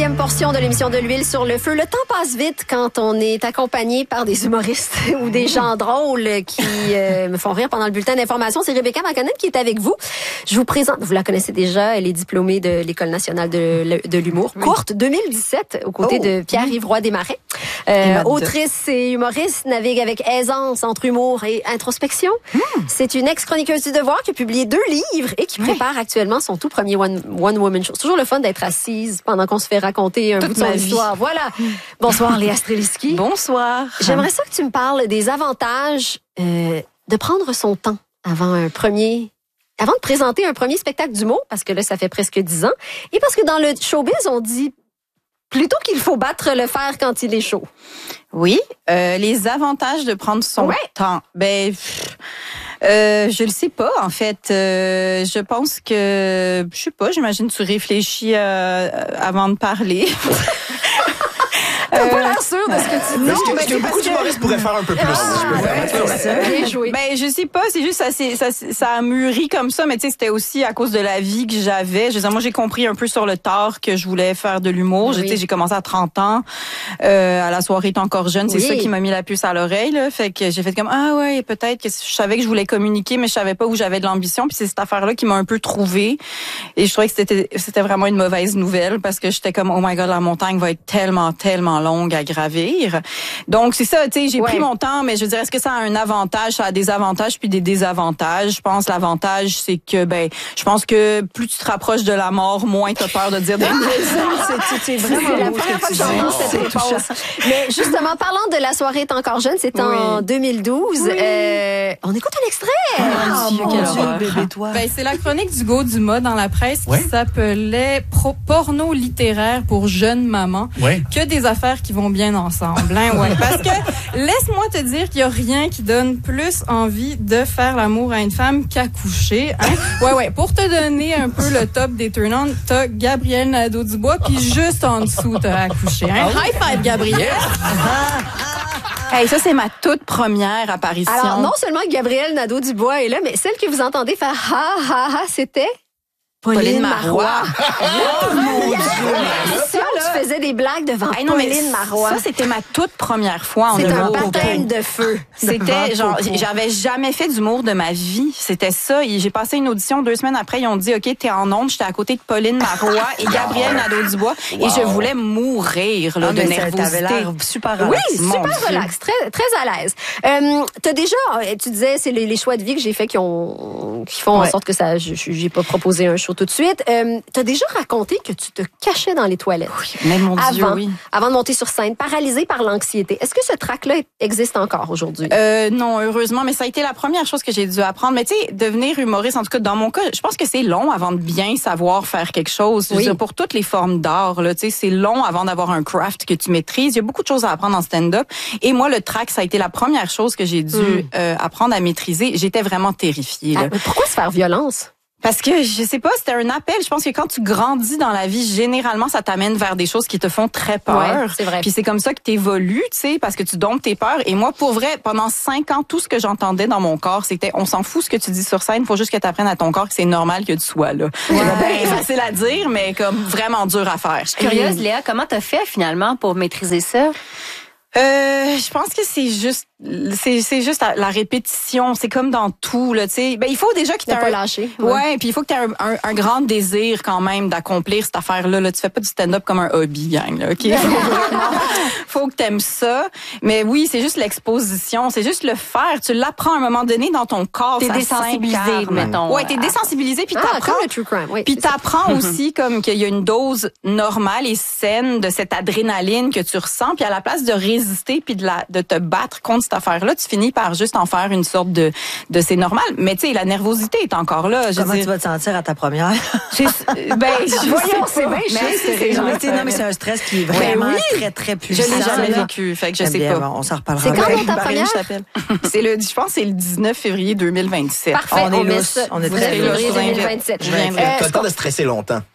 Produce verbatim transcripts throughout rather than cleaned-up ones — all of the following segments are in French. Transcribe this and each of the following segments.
Deuxième portion de l'émission de l'huile sur le feu. Le temps passe vite quand on est accompagné par des humoristes ou des gens drôles qui euh, me font rire pendant le bulletin d'information. C'est Rebecca McConnell qui est avec vous. Je vous présente, vous la connaissez déjà, elle est diplômée de l'École nationale de, de l'humour. Oui. Courte deux mille dix-sept, aux côtés oh. de Pierre-Yves Roy Desmarais. Euh, autrice et humoriste, navigue avec aisance entre humour et introspection. Mm. C'est une ex-chroniqueuse du Devoir qui a publié deux livres et qui prépare oui. actuellement son tout premier one, one woman show. C'est toujours le fun d'être assise pendant qu'on se fait raconter un Toute bout de son histoire. Voilà. Bonsoir Léa Streliski. Bonsoir. J'aimerais ça que tu me parles des avantages euh, de prendre son temps avant un premier... Avant de présenter un premier spectacle d'humour, parce que là, ça fait presque dix ans, et parce que dans le showbiz, on dit plutôt qu'il faut battre le fer quand il est chaud. Oui, euh, les avantages de prendre son ouais. temps. Ben, pff, euh, je le sais pas en fait. Euh, je pense que, je sais pas. J'imagine que tu réfléchis euh, avant de parler. T'as euh, pas l'air sûr de ce que tu dis. Non, parce que, que beaucoup d'humoristes pourraient faire un peu plus. Ah, si je peux ouais, faire ça. Bien joué. Ben, je sais pas, c'est juste ça, ça, ça a mûri comme ça, mais tu sais, c'était aussi à cause de la vie que j'avais. Je veux dire, moi, j'ai compris un peu sur le tard que je voulais faire de l'humour. Oui. Tu sais, j'ai commencé à trente ans, euh, à la soirée T'es encore jeune. C'est oui. ça qui m'a mis la puce à l'oreille, là. Fait que j'ai fait comme, ah ouais, peut-être que je savais que je voulais communiquer, mais je savais pas où j'avais de l'ambition. Puis c'est cette affaire-là qui m'a un peu trouvée. Et je trouvais que c'était, c'était vraiment une mauvaise nouvelle parce que j'étais comme, oh my god, la montagne va être tellement, tellement longue à graver. Donc, c'est ça, tu sais, j'ai ouais. pris mon temps, mais je veux dire, est-ce que ça a un avantage? Ça a des avantages puis des désavantages. Je pense l'avantage, c'est que, ben, je pense que plus tu te rapproches de la mort, moins tu as peur de dire des c'est, c'est vraiment la première fois que j'entends cette réponse. Mais justement, parlant de la soirée T'es encore jeune, c'était oui. en deux mille douze. Oui. Euh, on écoute un extrait. Oh, Dieu, mon Dieu, bébé, toi. Ben, c'est la chronique d'Hugo Dumas dans la presse ouais. qui s'appelait Pro- Porno littéraire pour jeunes mamans. Ouais. Que des affaires qui vont bien ensemble, hein, ouais. Parce que, laisse-moi te dire qu'il y a rien qui donne plus envie de faire l'amour à une femme qu'accoucher, hein. Ouais, ouais. Pour te donner un peu le top des turn-on, t'as Gabrielle Nadeau-Dubois, puis juste en dessous, t'as accouché, hein. High five, Gabrielle! Hey, ça, c'est ma toute première apparition. Alors, non seulement Gabrielle Nadeau-Dubois est là, mais celle que vous entendez faire ha, ha, ha, c'était... Pauline, Pauline Marois. Oh mon Dieu! Ça, tu faisais des blagues devant hey, non, Pauline Marois. Ça, c'était ma toute première fois en humour. C'est un baptême de feu. C'était genre, j'avais jamais fait d'humour de ma vie. C'était ça. J'ai passé une audition deux semaines après. Ils ont dit, OK, t'es en ondes. J'étais à côté de Pauline Marois et Gabrielle Nadeau-Dubois. Wow. Et je voulais mourir là, ah, de nervosité. T'avais l'air super relax. Oui, super relax. Très, très à l'aise. Euh, t'as déjà, tu disais, c'est les, les choix de vie que j'ai faits qui ont, qui font ouais. en sorte que ça, j'ai pas proposé un show tout de suite. Euh, t'as déjà raconté que tu te cachais dans les toilettes. Oui, mais mon Dieu, avant, oui. Avant de monter sur scène, paralysée par l'anxiété. Est-ce que ce trac-là existe encore aujourd'hui? Euh, non, heureusement, mais ça a été la première chose que j'ai dû apprendre. Mais tu sais, devenir humoriste, en tout cas, dans mon cas, je pense que c'est long avant de bien savoir faire quelque chose. Oui. Je veux dire, pour toutes les formes d'art, là, tu sais, c'est long avant d'avoir un craft que tu maîtrises. Il y a beaucoup de choses à apprendre en stand-up. Et moi, le trac, ça a été la première chose que j'ai dû mm. euh, apprendre à maîtriser. J'étais vraiment terrifiée. Là. Ah, mais pourquoi se faire violence? Parce que, je sais pas, c'était un appel. Je pense que quand tu grandis dans la vie, généralement, ça t'amène vers des choses qui te font très peur. Ouais, c'est vrai. Puis c'est comme ça que t'évolues, tu sais, parce que tu domptes tes peurs. Et moi, pour vrai, pendant cinq ans, tout ce que j'entendais dans mon corps, c'était, on s'en fout ce que tu dis sur scène, faut juste que t'apprennes à ton corps que c'est normal que tu sois là. Ouais. C'est bien facile à dire, mais comme vraiment dur à faire. Je suis curieuse, Léa, comment t'as fait finalement pour maîtriser ça? Euh, je pense que c'est juste, c'est, c'est juste la répétition. C'est comme dans tout, là, tu sais. Ben, il faut déjà que tu aies pas lâché. Ouais, ouais puis il faut que tu aies un, un, un grand désir quand même d'accomplir cette affaire-là. Là, tu fais pas du stand-up comme un hobby, gang, là, ok? Faut que t'aimes ça. Mais oui, c'est juste l'exposition. C'est juste le faire. Tu l'apprends à un moment donné dans ton corps. T'es désensibilisé, mettons. Ouais, t'es désensibilisé puis ah, t'apprends. Comme le true crime, oui. Puis t'apprends aussi comme qu'il y a une dose normale et saine de cette adrénaline que tu ressens. Puis à la place de résister puis de la de te battre contre cette affaire-là, tu finis par juste en faire une sorte de de c'est normal. Mais tu sais, la nervosité est encore là. Comment dire, tu vas te sentir à ta première? ben, je voyons, c'est bien chiant. Non, mais c'est un stress qui est vraiment oui. très très puissant. Je l'ai jamais vécu, fait que je eh sais bien, pas. On s'en reparlera. C'est quand dans ta première? C'est le, je pense, que c'est le dix-neuf février deux mille vingt-sept. Parfait. On est lousse. On est très février deux mille vingt-sept. Tu as le temps de stresser longtemps.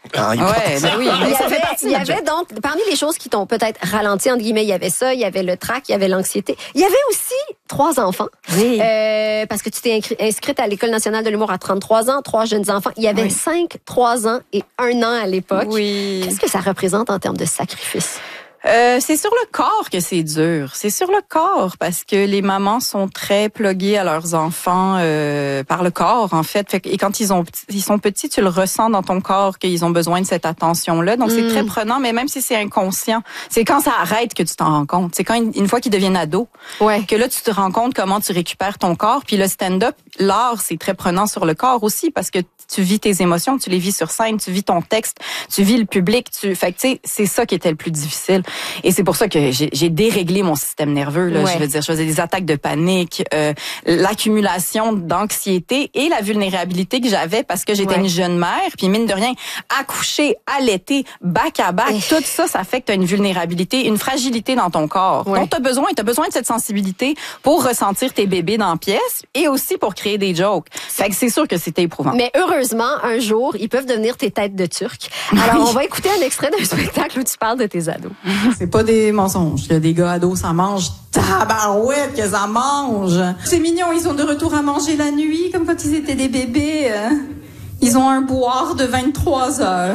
Ah, il Ouais, ben oui. Il y Ça fait avait, partie il y de notre avait donc, parmi les choses qui t'ont peut-être ralenti, entre guillemets, il y avait ça, il y avait le trac, il y avait l'anxiété. Il y avait aussi trois enfants. Oui. Euh, parce que tu t'es inscri- inscrite à l'École nationale de l'humour à trente-trois ans, trois jeunes enfants. Il y avait Oui. cinq, trois ans et un an à l'époque. Oui. Qu'est-ce que ça représente en termes de sacrifice? Euh, c'est sur le corps que c'est dur. C'est sur le corps parce que les mamans sont très pluguées à leurs enfants euh, par le corps en fait. Fait que- et quand ils ont ils sont petits, tu le ressens dans ton corps qu'ils ont besoin de cette attention-là. Donc c'est Mm. très prenant, mais même si c'est inconscient, c'est quand ça arrête que tu t'en rends compte. C'est quand une, une fois qu'ils deviennent ados Ouais. que là tu te rends compte comment tu récupères ton corps. Puis le stand-up, l'art, c'est très prenant sur le corps aussi parce que tu vis tes émotions, tu les vis sur scène, tu vis ton texte, tu vis le public. Tu, fait que tu sais, c'est ça qui était le plus difficile. Et c'est pour ça que j'ai, j'ai déréglé mon système nerveux. Là, Ouais. je veux dire, je faisais des attaques de panique, euh, l'accumulation d'anxiété et la vulnérabilité que j'avais parce que j'étais Ouais. une jeune mère. Puis mine de rien, accoucher, allaiter, bac à bac, Eh. tout ça, ça fait que tu as une vulnérabilité, une fragilité dans ton corps. Ouais. Donc tu as besoin, tu as besoin de cette sensibilité pour ressentir tes bébés dans la pièce et aussi pour créer des jokes. Fait que c'est sûr que c'était éprouvant. Mais heureusement, un jour, ils peuvent devenir tes têtes de turc. Alors, on va écouter un extrait d'un spectacle où tu parles de tes ados. C'est pas des mensonges. Il y a des gars ados, ça mange tabarouette que ça mange. C'est mignon, ils sont de retour à manger la nuit, comme quand ils étaient des bébés. hein. Ils ont un boire de vingt-trois heures.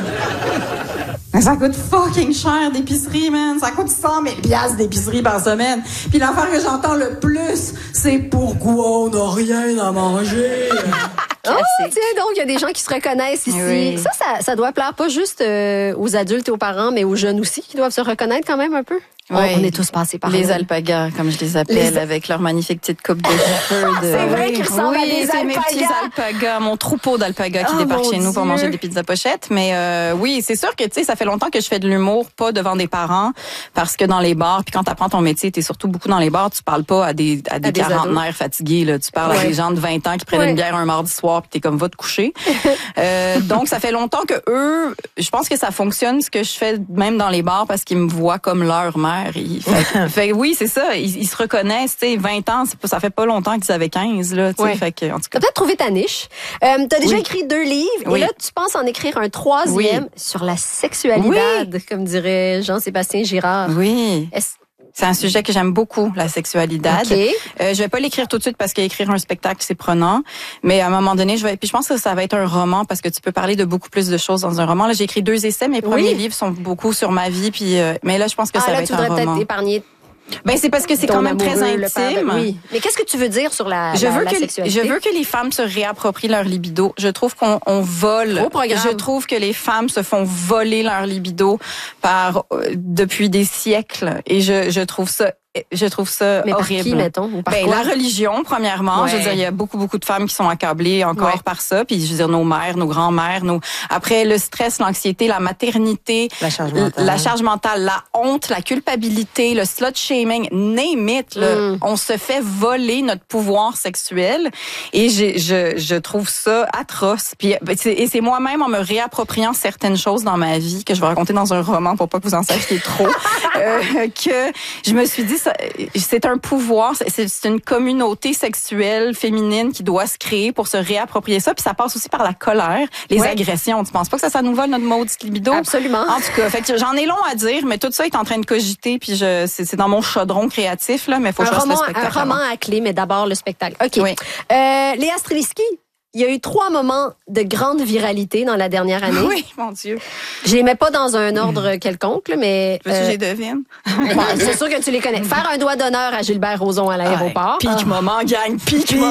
Mais ça coûte fucking cher d'épicerie, man. Ça coûte cent mille piastres d'épicerie par semaine. Puis l'affaire que j'entends le plus, c'est pourquoi on n'a rien à manger. Oh, tiens, donc, il y a des gens qui se reconnaissent ici. Oui. Ça, ça, ça doit plaire pas juste euh, aux adultes et aux parents, mais aux jeunes aussi, qui doivent se reconnaître quand même un peu. On, Oui. on est tous passés par Les là. alpagas, comme je les appelle, Les- avec leur magnifique petite coupe de cheveux. De... C'est vrai qu'ils ressemblent à oui, des c'est mes petits alpagas. alpagas, mon troupeau d'alpagas qui Oh, débarque mon chez nous pour Dieu. manger des pizzas pochettes. Mais euh, oui, c'est sûr que tu sais, ça fait longtemps que je fais de l'humour, pas devant des parents, parce que dans les bars, puis quand tu apprends ton métier, t'es surtout beaucoup dans les bars, tu parles pas à des à des, À des quarantenaires fatigués, là. Tu parles à Ouais. des gens de vingt ans qui prennent Ouais. une bière un mardi soir, puis t'es comme va te coucher. euh, donc ça fait longtemps que eux, je pense que ça fonctionne ce que je fais même dans les bars parce qu'ils me voient comme leur mère. Ils, fait, fait oui, c'est ça, ils, ils se reconnaissent, tu sais, vingt ans, c'est pas- ça fait pas longtemps qu'ils avaient quinze là, tu sais, Ouais. fait que en tout T'as cas. peut-être trouvé ta niche. Euh, t'as déjà Oui. écrit deux livres Oui. et là, tu penses en écrire un troisième Oui. sur la sexualité, comme dirait Jean-Sébastien Girard. Oui. Est-ce- C'est un sujet que j'aime beaucoup, la sexualité. OK. Euh, je vais pas l'écrire tout de suite parce qu'écrire un spectacle, c'est prenant. Mais à un moment donné, je vais, puis je pense que ça va être un roman parce que tu peux parler de beaucoup plus de choses dans un roman. Là, j'ai écrit deux essais. Mes premiers livres sont beaucoup sur ma vie, puis, euh, mais là, je pense que Ah, ça là, va tu être un voudrais roman. peut-être épargner Ben, c'est parce que c'est ton quand même très amoureux, le père de- intime. Oui. Mais qu'est-ce que tu veux dire sur la, Je la, veux la que sexualité? je veux que les femmes se réapproprient leur libido. Je trouve qu'on on vole. Gros programme. Je trouve que les femmes se font voler leur libido par euh, depuis des siècles et je je trouve ça je trouve ça Mais par horrible. qui, mettons? Ou par Ben, quoi? la religion, premièrement. Ouais. Je veux dire, il y a beaucoup, beaucoup de femmes qui sont accablées encore Ouais. par ça. Puis, je veux dire, nos mères, nos grands-mères, nos... Après, le stress, l'anxiété, la maternité, La charge mentale. la charge mentale, la honte, la culpabilité, le slut-shaming, name it, là. Mm. On se fait voler notre pouvoir sexuel. Et j'ai- je, je trouve ça atroce. Puis, ben, c'est- et c'est moi-même, en me réappropriant certaines choses dans ma vie, que je vais raconter dans un roman pour pas que vous en sachiez trop, euh, que je me suis dit, ça, c'est un pouvoir, c'est c'est une communauté sexuelle féminine qui doit se créer pour se réapproprier ça. Puis ça passe aussi par la colère, les Ouais. agressions. Tu penses pas que ça, ça nous vole notre maudite libido? Absolument. En tout cas, fait que j'en ai long à dire, mais tout ça est en train de cogiter. Puis je, c'est c'est dans mon chaudron créatif là, mais faut que un je fasse roman, le spectacle. un roman avant. à clé, mais d'abord le spectacle. OK. Oui. Euh, Léa Streliski, il y a eu trois moments de grande viralité dans la dernière année. Oui, mon Dieu. Je les mets pas dans un ordre quelconque, là, mais Veux-tu que euh, je les devine? bon, c'est sûr que tu les connais. Faire un doigt d'honneur à Gilbert Rozon à l'aéroport. Pique moment, gang, pique moment.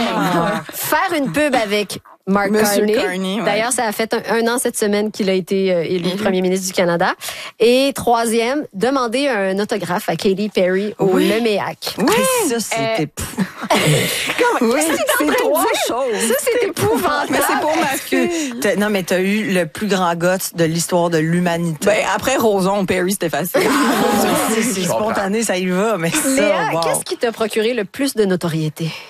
Faire une pub avec Mark Monsieur Carney. Carney, ouais. D'ailleurs, ça a fait un, un an cette semaine qu'il a été euh, élu Élu. premier ministre du Canada. Et troisième, demander un autographe à Katy Perry au Oui. Leméac. Oui. Ça, c'est Euh, épou- Oui, c'est trois dire? choses. Ça, c'est épouvantable. Mais c'est pour ma fille. T'as- Non, mais t'as eu le plus grand gosse de l'histoire de l'humanité. Ben, après Roson, Perry, c'était facile. c'est c'est Je comprends. spontané, ça y va, mais ça, Léa, wow. qu'est-ce qui t'a procuré le plus de notoriété?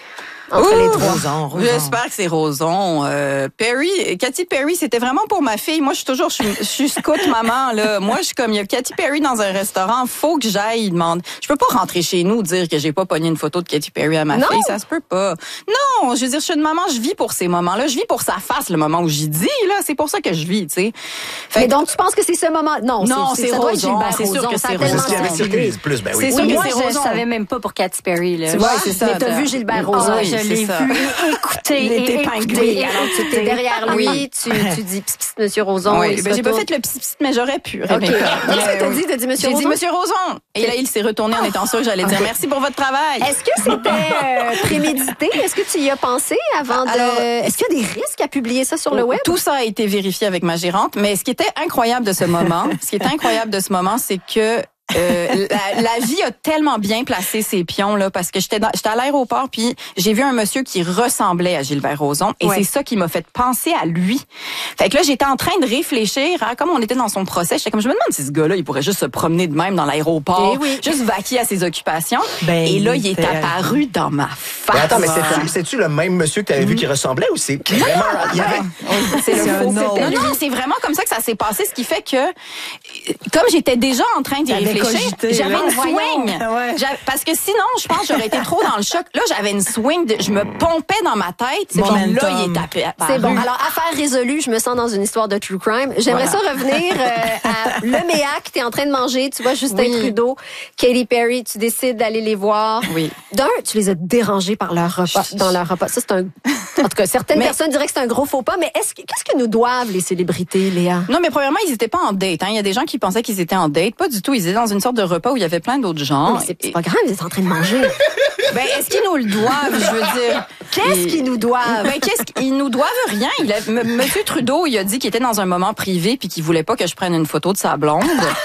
entre Ouh, les trois. Roson, Roson. J'espère que c'est Roson. Euh, Perry, Katy Perry, c'était vraiment pour ma fille. Moi, je suis toujours, je suis, je suis scout maman, là. Moi, je suis comme, il y a Katy Perry dans un restaurant, faut que j'aille, il demande. Je peux pas rentrer chez nous dire que j'ai pas pogné une photo de Katy Perry à ma Non. fille, ça se peut pas. Non, je veux dire, je suis une maman, je vis pour ces moments-là. Je vis pour sa face, le moment où j'y dis, là. C'est pour ça que je vis, tu sais. Fait Mais que- donc, tu penses que c'est ce moment? Non, Non, c'est, c'est ça doit être Roson. Gilbert C'est sûr Rozon. que Ça a c'est tellement Roson. C'est ce qu'il y avait sur circulé. lui, plus, ben oui. C'est sûr Oui, que moi, c'est je Roson. savais même pas pour Katy Perry. Là. Tu vois, c'est ça. Mais t'as vu Gilbert Rozon. Ah, oui, je c'est l'ai ça. vu et écouté. Il et était écouté, pingoué. et Alors, tu écouté. es derrière lui, Oui. tu, tu dis pss, pss, Monsieur Rozon. Oui, il se ben, j'ai pas retourne. fait le psst psst, mais j'aurais pu. OK. Rebecca. Qu'est-ce que t'as Mais dit? T'as dit Monsieur J'ai Rozon? dit Monsieur Rozon. Et là, il s'est retourné en étant sûr que j'allais dire merci pour votre travail. Est-ce que c'était euh, prémédité? Est-ce que tu y as pensé avant de... Alors, Est-ce qu'il y a des risques à publier ça sur le web? Tout ça a été vérifié avec ma gérante, mais ce qui était incroyable de ce moment, ce qui était incroyable de ce moment, c'est que euh, la, la vie a tellement bien placé ses pions là, parce que j'étais dans- j'étais à l'aéroport puis j'ai vu un monsieur qui ressemblait à Gilbert Rozon et Ouais. c'est ça qui m'a fait penser à lui. Fait que là j'étais en train de réfléchir, hein, comme on était dans son procès, j'étais comme je me demande si ce gars-là il pourrait juste se promener de même dans l'aéroport, Eh oui. juste vaquer à ses occupations. Ben, et là il est c'était- apparu dans ma face. Mais attends, mais c'est-tu, c'est-tu le même monsieur que tu avais vu qui ressemblait ou c'est vraiment... Il y avait... C'est le C'est faux. un autre. Non, non, c'est vraiment comme ça que ça s'est passé, ce qui fait que, euh, comme j'étais déjà en train d'y T'avais réfléchir, cogité, j'avais là. une swing. Ouais. J'avais- Parce que sinon, je pense que j'aurais été trop dans le choc. Là, j'avais une swing, de- je me pompais dans ma tête. C'est Momentum. là, il est tapé. C'est bon. Alors, affaire résolue, je me sens dans une histoire de true crime. J'aimerais Voilà. ça revenir euh, à le méac, t'es en train de manger, tu vois Justin Oui. Trudeau, Katy Perry, tu décides d'aller les voir. Oui. D'un, tu les as dérangés par leur repas, dans leur repas. Ça, c'est un... En tout cas, certaines Mais- personnes diraient que c'est un gros faux pas, mais est-ce que, qu'est-ce que nous doivent les célébrités, Léa? Non, mais premièrement, ils étaient pas en date. Hein. Il y a des gens qui pensaient qu'ils étaient en date. Pas du tout. Ils étaient dans une sorte de repas où il y avait plein d'autres gens. Non, mais c'est, c'est pas grave, ils étaient en train de manger. Ben, est-ce qu'ils nous le doivent? Je veux dire. Qu'est-ce Et- qu'ils nous doivent? Ben, qu'est-ce qu'ils nous doivent rien. Il a, M- Monsieur Trudeau, il a dit qu'il était dans un moment privé puis qu'il voulait pas que je prenne une photo de sa blonde.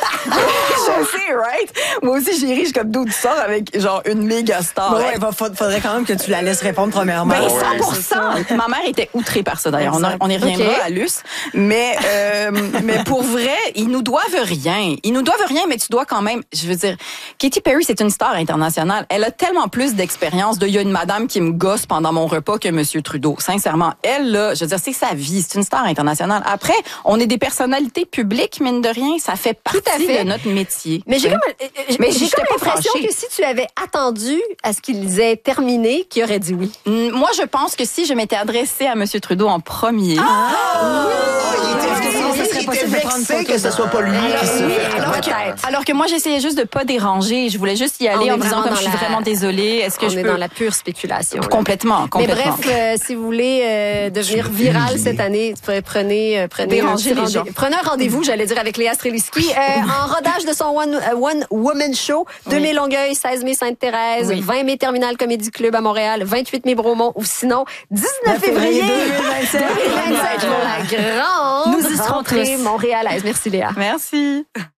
Je sais, right? Moi aussi, j'ai ri, je suis comme d'où tu sors avec, genre, une méga star. Ouais, va- fa- faudrait quand même que tu la laisses répondre premièrement. Ben, Ouais, cent pour c'est ça. cent. Ma mère était outrée par ça, d'ailleurs. On, a- on y reviendra Ok. à Luce. Mais, euh, mais pour vrai, ils nous doivent rien. Ils nous doivent rien, mais tu dois quand même, je veux dire, Katy Perry, c'est une star internationale. Elle a tellement plus d'expérience de, il y a une madame qui me gosse pendant mon repas que Monsieur Trudeau. Sincèrement, elle, là, je veux dire, c'est sa vie. C'est une star internationale. Après, on est des personnalités publiques, mine de rien. Ça fait partie à fait. de notre métier. Mais j'ai Tu comme, sais. euh, euh, Mais j'ai j'étais comme pas l'impression fâchée. que si tu avais attendu à ce qu'ils aient terminé, qu'il aurait dit oui. Mm, Moi, je pense que si je m'étais adressée à Monsieur Trudeau en premier, Oh, il était, Est-ce que sinon, ça il serait était possible de prendre une vexé photo que ce soit pas lui qui se oui, fait. alors Ouais. peut-être. alors que moi, j'essayais juste de pas déranger. Je voulais juste y On aller est en disant vraiment comme dans je suis la- vraiment désolée. Est-ce que On je est peux dans la pure spéculation. là. complètement, Mais complètement. bref, euh, si vous voulez euh, devenir viral cette année, pre- prenez, euh, prenez, un Dérangez petit les rendez- gens. prenez un rendez-vous, j'allais dire, avec Léa Streliski, euh, en rodage de son One, euh, One Woman Show, deux mai Longueuil, seize mai Sainte-Thérèse, Oui. vingt mai Terminal Comédie Club à Montréal, vingt-huit mai Bromont, ou sinon dix-neuf février février deux mille vingt-sept. deux mille vingt-sept pour la grande Nous y serons rentrée tous. montréalaise. Merci Léa. Merci.